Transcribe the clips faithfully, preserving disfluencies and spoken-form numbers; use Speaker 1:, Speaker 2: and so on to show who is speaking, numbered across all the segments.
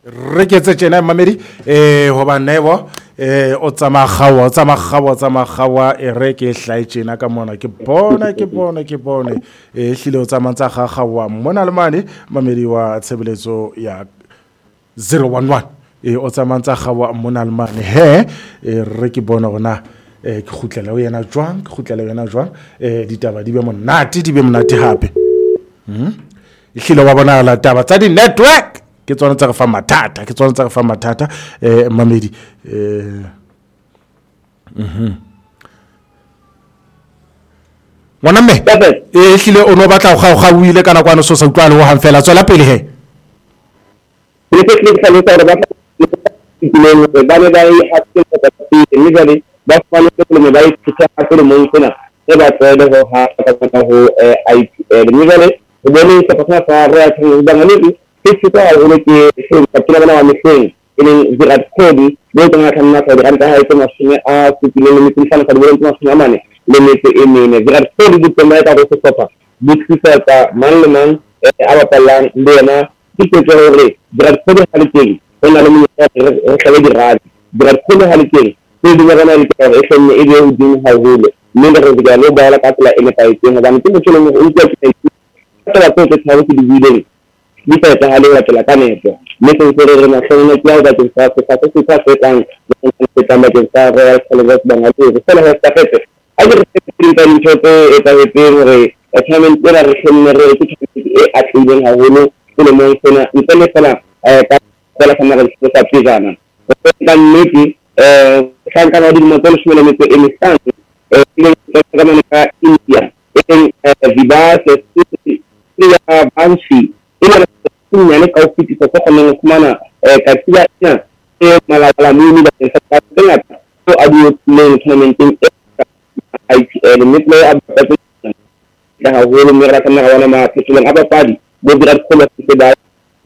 Speaker 1: re ke tse tjena mamedi eh hoba nebo eh o tsamagawa o tsamagawa o tsamagawa e re ke hlai tjena ka mona ke bona ke bona ke bone eh hlile o tsamantsa gagawa mona le mane mamedi wa tshebeletso ya zero one one e o tsamantsa gawa mona le mane he re ke bona gona eh ke khutlela o yena jwang ke khutlela yena jwang eh ditaba di be monate di be monate hape hm e hlile wa bona la taba tsa di network ke tsona tsa go fa mathata ke tsona tsa go fa mathata eh mamedi eh mhm wana me e hlile o no batla go ga o ile kana kwana so sa utlwa le ho hamfela tswela pele he
Speaker 2: le ke ke sa le tsa ba le ba le ba e ha ke ka tsi le jale ba fa le ke le ba e tsa ka le mo tsena e ba tsela ho ha ka ka ho I P le le jale o bone se pa fa re a tseng ba ngale ke tsa go le ke se ka tsela bana wa meseng e le dira kodi le tsa ka nna ka dira ka ha e tsena sene a se ke le le ke sana ka le tsena sene mane le me te e mene dira kodi di tsena ka go se sopa di tsisa ka man le man a ba palang le yena ke ke gore dira kodi ha le teng ona le mo re ka le dira dira kodi ha le teng se di bona le ka e sene e be di ha hole mme re ga le ba la ka tsela e ne ka e tsena ba ntse mo tsela mo o ntse ke tsela ko ke tsaya ke di video di fa tsa hale wa tla ka neto mme se re re na tsena ke ya ba ke sa se sa se sa se tang se tamba ke sa re ka le ba nga le se la sa fete a re se ka ni chote e ta e re a tsamen tera re se ne re ke e a tlileng ha holo le mo tsena e tsene fela ka la kana re se sa pizana ka nnete eh kan kana di mo tolo shmele me e mistan e le ka mana ka India e viva se ya banshi ina kunya ne ka ofisi ko ko ne kuma ka tiya ina e malala mini da ta tana to adu ne implementing I P L ne play ab da ha holo mi ra kana wana ma kitulan aba padi bo dira ko la se da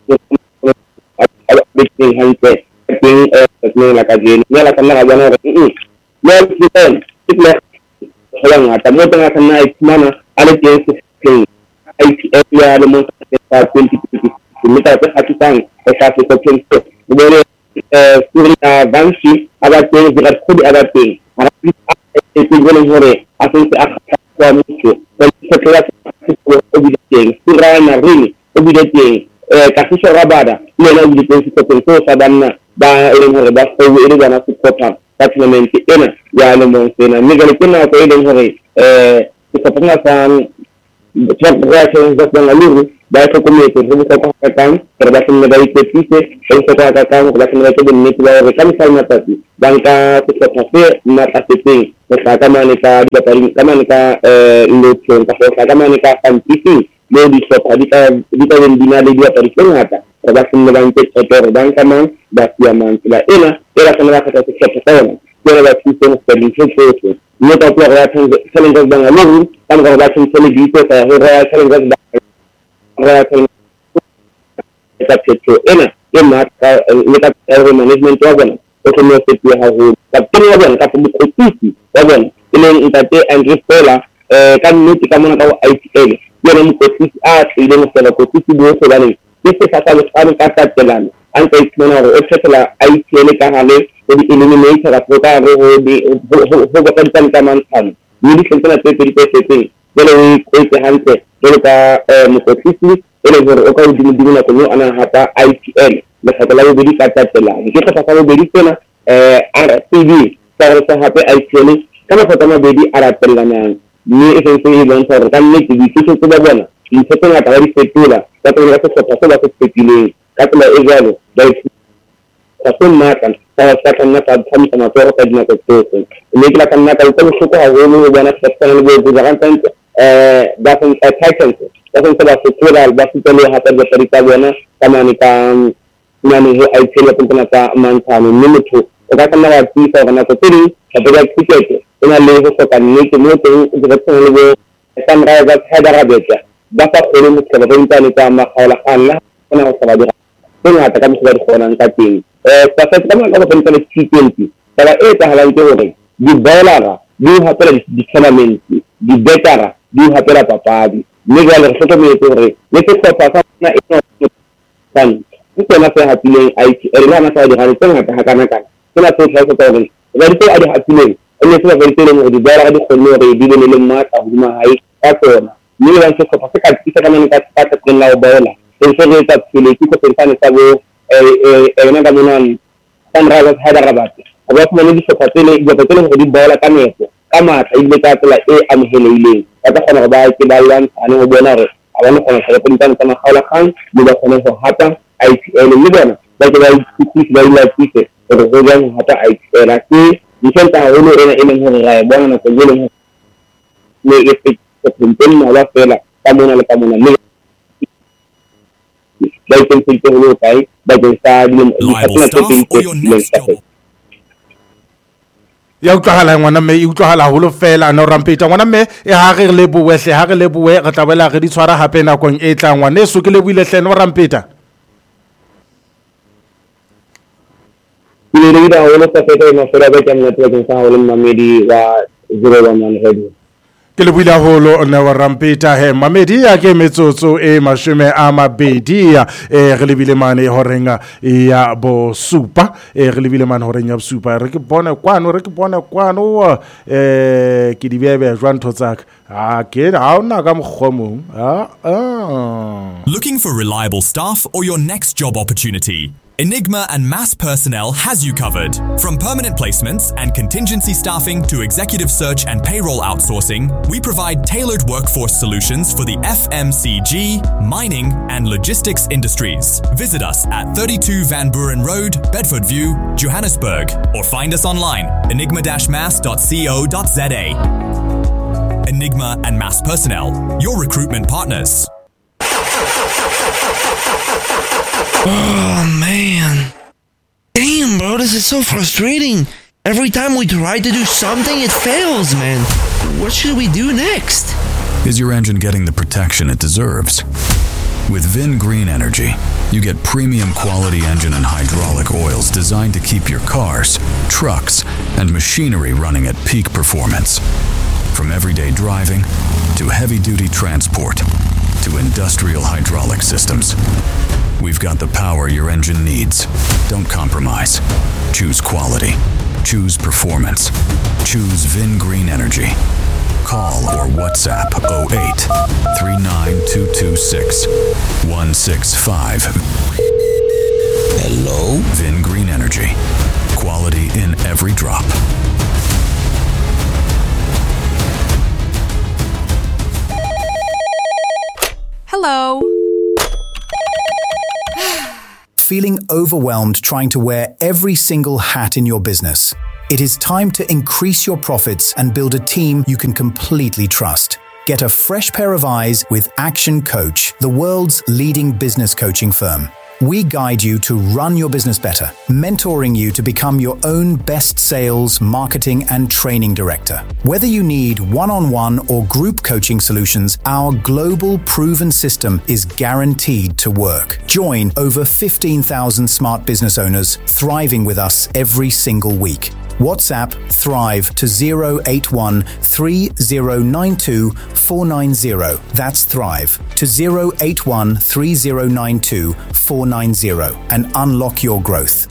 Speaker 2: bikin hanke bikin ne la ka je ne la kana wana ne ne kitan kitla halang ata mo tanga kana ai mana ale ke se I P L ya le mo ta twenty twenty mita ta hakitan e ka se ko kenso bore surina banshi aba te dira ko di aba te ara e ke gole hore asen se akha kwa mucho ko se kala ko obidien surana rini obidien e ka se rabada le na obidien se ko kenso sadanna ba e hore ba ko e ga na su ko ta pratiquement ena ya le mon sena mi gale kuna ko e hore eh ko panga san Chat reaction dat dan lalu dah aku komentar sebab saya katakan berdasarkan dari petisi saya katakan berdasarkan dari ini tidak rekam saya tadi dan ka sesuatu mata setting katakan mereka dapat kama mereka induction katakan mereka antisi lo di shop hadika kita bina dia dari kenapa berdasarkan dari petisi dan kama dah siaman tidak enak era kena kata sesuatu Kira la sistema servicio social. No te puedo reacción salen gas dan alumni, tan con reacción sale dice que reacción gas dan reacción esta que ena ena le ka management wagon o que no se puede hacer. La tiene wagon ka como kutisi wagon. Ile intate and restola eh kan ni kama na I P L. Yana mu kutisi a ile no se la kutisi bo se dani. Este sasa los kan ka ta telan. Ante ikmana o etcetera I P L ka hale di eliminate la quota ho di ho ho kan kaman kan ni sentena te te te dele ko te hante dele ka mo ko sisi ele hor o ka di di na ko ana hata I P L la hata la di ka ta tela ni ke ta ka di tela eh R T V ta ta hata I P L kama hata ma di ara tela na ni ese se don sa kan ni di ke ko da bona ni se ta ta ri fetula ta ta ka ta ta ta fetile ka ta egalo dai Kapun makan, saya akan nak kami sama orang tadi nak terus. Ini kita akan nak kalau suka awalnya banyak sekali lebih jangan kan bahkan saya kaitan, bahkan saya sekolah, bahkan saya hatta bercerita mana kami ni kan nani I P L pun nak mantan ini tu. Kita akan nak kita akan nak terus, tapi kita tiket. Ini lebih sekan ni semua tu kita lebih akan rasa ada beca. Dapat orang mesti berintah ni kami kalau Allah kena sahaja. Tengah kami sudah konan kating. Eh, pasal kami kalau pencari cincin, kalau eh tahalan itu orang di bawah di hasil di kelamenti, di betara, di hasil apa apa di. Negara sesuatu itu orang. Itu apa pasal na itu kan ke tsona tse hatileng I T L le na sa di gane tse ngata ha kana kana ke na tse tlhago tsa hore ba di tse a di hatileng ene se ba di tse leng hore di dira di kgonne hore di le le matla hodima hae ka tsona mme ba se tlhopha se ka tsisa ka mane ka ka tse la o baela e se re tsa tsile ke go tsena tsa bo eh eh ena ka mona Sunrisers Hyderabad ba tsena le di tlhopha tsele di ba tsele go di baela ka nepo ka matla ile ka tsela e amohelehileng ba tla kgona go ba ke ba lwana ane go bona re a bona go tsaya pele tsa magaola kgang le ba kgona go hata I T L le bona ba ke ba itse ba ile tsitse gore go ja go hata I T L ke ditsenta haholo ena e leng hore ra e bona nako e leng le e feteng mala fela ka mona le ka mona le ba itse ke holo kai ba ke sa di
Speaker 1: ya utlwahala ngwana mme e utlwahala haholo fela no Rampeta ngwana mme e ha re le bowehle ha re le bowe re tla bela re di tshwara hape nakong e tla ngwana e so ke le buile hle no Rampeta
Speaker 2: ile le haholo ka feta no fela ba ke nna tse sa haholo mamedi wa zero one one radio
Speaker 1: ke le buile haholo ne wa Rampeta he mamedi ya ke metsotso e mashome a mabedi ya e re lebile mane horenga ya bo super e re lebile mane horenga bo super re ke bona kwano re ke bona kwano eh ke di bebe jwan thotsaka a ke ha ona ka mogomong a a
Speaker 3: Looking for reliable staff or your next job opportunity? Enigma and Mass Personnel has you covered. From permanent placements and contingency staffing to executive search and payroll outsourcing, we provide tailored workforce solutions for the F M C G, mining and logistics industries. Visit us at thirty-two Van Buren Road, Bedford View, Johannesburg, or find us online, enigma dash mass dot co dot za. Enigma and Mass Personnel, your recruitment partners.
Speaker 4: Oh man. Damn, bro, this is so frustrating. Every time we try to do something, it fails, man. What should we do next?
Speaker 5: Is your engine getting the protection it deserves? With Vin Green Energy, you get premium quality engine and hydraulic oils designed to keep your cars, trucks, and machinery running at peak performance. From everyday driving to heavy-duty transport to industrial hydraulic systems, we've got the power your engine needs. Don't compromise. Choose quality. Choose performance. Choose Vin Green Energy. Call or WhatsApp oh eight, three nine two two six, one six five.
Speaker 4: Hello?
Speaker 5: Vin Green Energy. Quality in every drop.
Speaker 6: Hello.
Speaker 7: Feeling overwhelmed trying to wear every single hat in your business? It is time to increase your profits and build a team you can completely trust. Get a fresh pair of eyes with Action Coach, the world's leading business coaching firm. We guide you to run your business better, mentoring you to become your own best sales, marketing, and training director. Whether you need one-on-one or group coaching solutions, our global proven system is guaranteed to work. Join over fifteen thousand smart business owners thriving with us every single week. WhatsApp Thrive to zero eight one, three zero nine two, four nine zero. That's Thrive to zero eight one, three zero nine two, four nine zero and unlock your growth.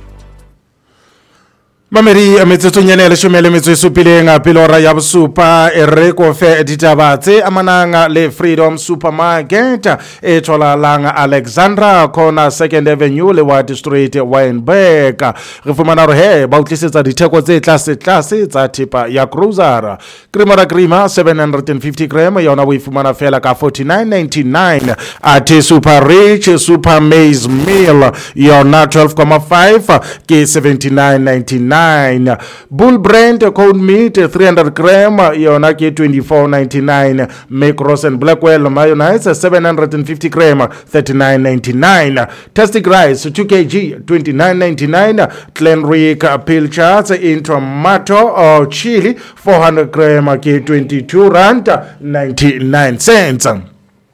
Speaker 1: Mameri metsotso nyane le shomele metso supileng pilora ya bosupa e re ko fe ditaba tse amanang le Freedom Supermarket e tsholalanga Alexandra Corner Second Avenue le White Street Wynberg re fumana re he ba utlisetsa ditheko tse tlase tlase tsa thipa ya cruiser crema ra crema seven hundred fifty gram yona we fumana fela ka forty-nine ninety-nine at Super Rich Super Maize Meal yona twelve point five ke seventy-nine ninety-nine. Bull Brand Cold Meat three hundred gram yona ke twenty-four ninety-nine. Macros and Blackwell mayonnaise seven hundred fifty gram thirty-nine ninety-nine. Tastic Rice two kilograms twenty-nine ninety-nine. Glenrick Pilchards in tomato or chili four hundred gram ke twenty-two rand ninety-nine cents.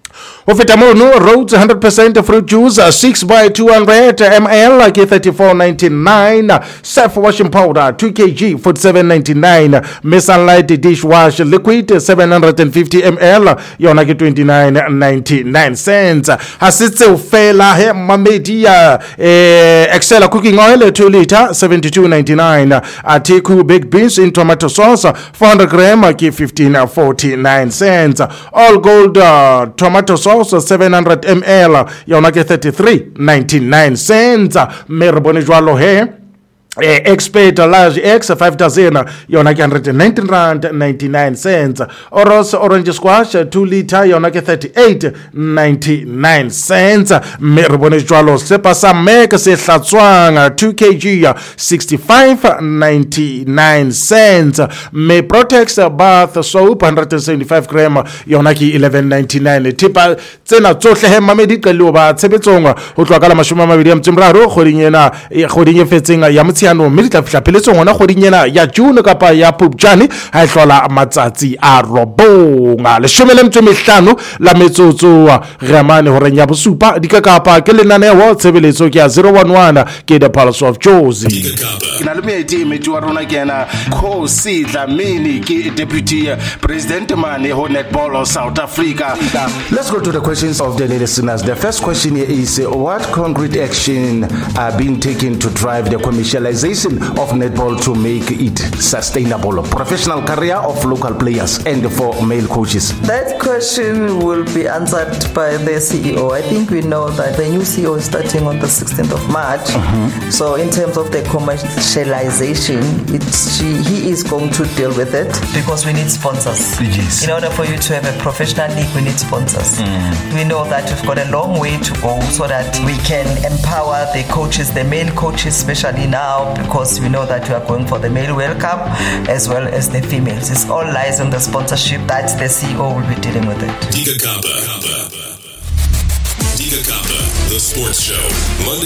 Speaker 1: Ho feta mono Rhodes one hundred percent fruit juice uh, six by two hundred milliliters ke thirty-four ninety-nine. Surf washing powder two kilograms forty-seven ninety-nine. Miss Sunlight dishwash liquid seven hundred fifty milliliters yona ke twenty-nine ninety-nine cents. Hasitse ufela he mamedia eh, Excel cooking oil two liter seventy-two ninety-nine. Atiku baked beans in tomato sauce four hundred grams ke fifteen forty-nine cents. All gold uh, tomato sauce seven hundred milliliters yona ke thirty-three ninety-nine cents. Merbone jwalo he Eh, Expert large X five dozen yona ke one hundred nineteen rand ninety-nine cents. Oros orange squash two liter yona ke thirty-eight ninety-nine cents. Merbone jwalo sepa sa mek se hlatswang two kilograms sixty-five ninety-nine cents. Me Protex bath soap one hundred seventy-five grams yona ke eleven ninety-nine. Tipa tsena tsohle he mamedi qelo ba tshebetsong ho tloka la mashome a mabedi a mtsemraro kgoding ena kgoding e fetseng ya ano mme tla fihla pheletso ngwana kgoding ena ya June kapa ya Phupjane ha e hlola matsatsi a robonga le shome le mtse mehlano la metsotso re amane hore nya bosupa di ka kapa ke lenane wa tshebeletso ke ya zero one one ke the Pulse of Jozi ina le meeti meti wa rona ke na Khosi Dlamini ke deputy president mane ho netball of South Africa. Let's go to the questions of the listeners. The first question here is uh, what concrete action are being taken to drive the commercialization of netball to make it sustainable professional career of local players and for male coaches?
Speaker 8: That question will be answered by the C E O. I think we know that the new C E O is starting on the sixteenth of March. Mm-hmm. So in terms of the commercialization, it's, she, he is going to deal with it because we need sponsors.
Speaker 4: Yes.
Speaker 8: In order for you to have a professional league, we need sponsors. Mm. We know that we've got a long way to go so that we can empower the coaches, the male coaches especially now, because we know that we are going for the male World Cup as well as the females. It all lies on the sponsorship that the C E O will be dealing with it.
Speaker 9: Diga Kappa. Diga Kappa, the sports show. Monday